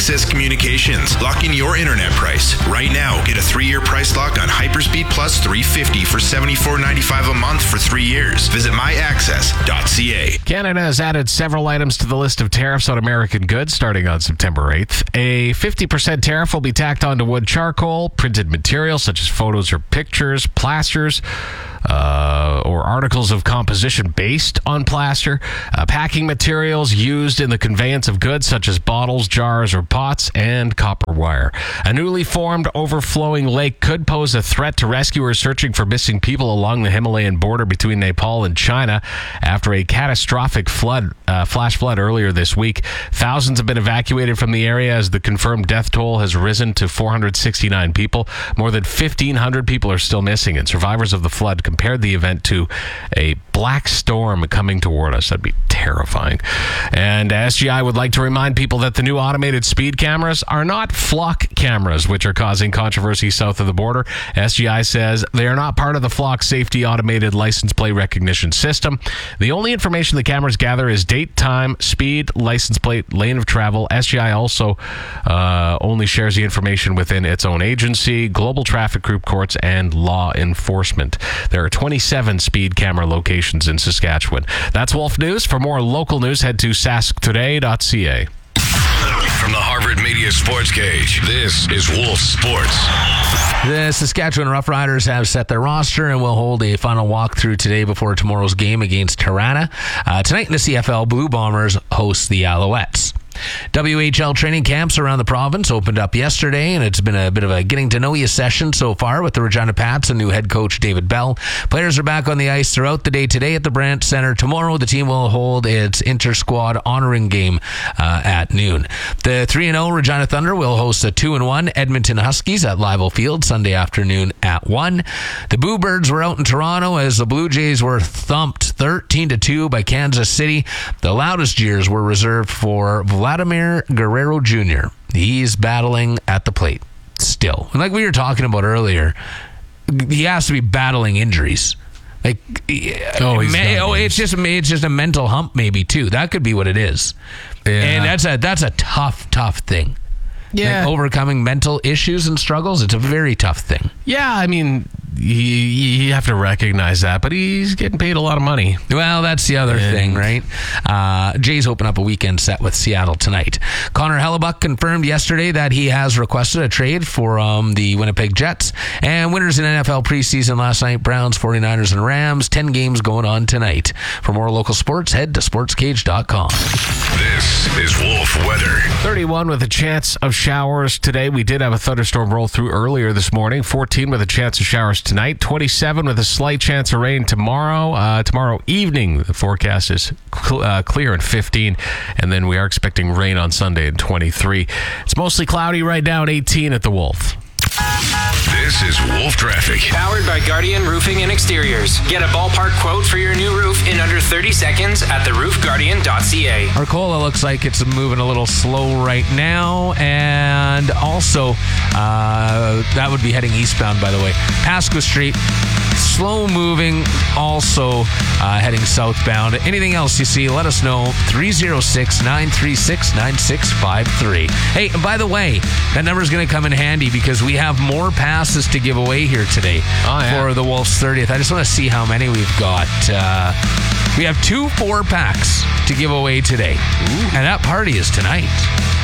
Access Communications. Lock in your internet price. Right now, get a 3-year price lock on Hyperspeed Plus 350 for $74.95 a month for 3 years. Visit myaccess.ca. Canada has added several items to the list of tariffs on American goods starting on September 8th. A 50% tariff will be tacked onto wood charcoal, printed materials such as photos or pictures, plasters, or articles of composition based on plaster, packing materials used in the conveyance of goods such as bottles, jars, or pots, and copper wire. A newly formed overflowing lake could pose a threat to rescuers searching for missing people along the Himalayan border between Nepal and China after a catastrophic flash flood earlier this week. Thousands have been evacuated from the area as the confirmed death toll has risen to 469 people. More than 1,500 people are still missing, and survivors of the flood compared the event to a black storm coming toward us. That'd be terrifying. And SGI would like to remind people that the new automated speed cameras are not flock cameras, which are causing controversy south of the border. SGI says they are not part of the flock safety automated license plate recognition system. The only information the cameras gather is date, time, speed, license plate, lane of travel. SGI also only shares the information within its own agency, global traffic group courts, and law enforcement. There are 27 speed camera locations in Saskatchewan. That's Wolf News. For more local news, head to sasktoday.ca. From the Harvard Media Sports Cage, this is Wolf Sports. The Saskatchewan Roughriders have set their roster and will hold a final walkthrough today before tomorrow's game against Tirana. Tonight in the CFL, Blue Bombers host the Alouettes. WHL training camps around the province opened up yesterday, and it's been a bit of a getting-to-know-you session so far with the Regina Pats and new head coach David Bell. Players are back on the ice throughout the day today at the Brandt Centre. Tomorrow, the team will hold its inter-squad honoring game at noon. The 3-0 Regina Thunder will host the 2-1 Edmonton Huskies at Live Field Sunday afternoon at 1. The Boo Birds were out in Toronto as the Blue Jays were thumped 13-2 by Kansas City. The loudest jeers were reserved for Vladimir Guerrero Jr. He's battling at the plate still. And like we were talking about earlier, he has to be battling injuries. It's just a mental hump maybe too. That could be what it is. Yeah. And that's a tough thing. Yeah. Like overcoming mental issues and struggles, it's a very tough thing. Yeah, I mean, you have to recognize that, but he's getting paid a lot of money. Well, that's the other thing, right? Jays open up a weekend set with Seattle tonight. Connor Hellebuck confirmed yesterday that he has requested a trade for the Winnipeg Jets. And winners in NFL preseason last night, Browns, 49ers, and Rams. 10 games going on tonight. For more local sports, head to sportscage.com. This is Wolf Weather. 31 with a chance of showers today. We did have a thunderstorm roll through earlier this morning. 14 with a chance of showers tonight. 27 with a slight chance of rain tomorrow. Tomorrow evening, the forecast is clear at 15. And then we are expecting rain on Sunday at 23. It's mostly cloudy right now at 18 at the Wolf. This is Wolf Traffic. Powered by Guardian Roofing and Exteriors. Get a ballpark quote for your new roof in under 30 seconds at theroofguardian.ca. Arcola looks like it's moving a little slow right now, and also that would be heading eastbound, by the way. Pasqua Street, slow moving, also heading southbound. Anything else you see, let us know. 306-936-9653. Hey, by the way, that number is going to come in handy because we have more passes to give away here today for the Wolves 30th. I just want to see how many we've got. We have 2 4-packs to give away today. Ooh. And that party is tonight.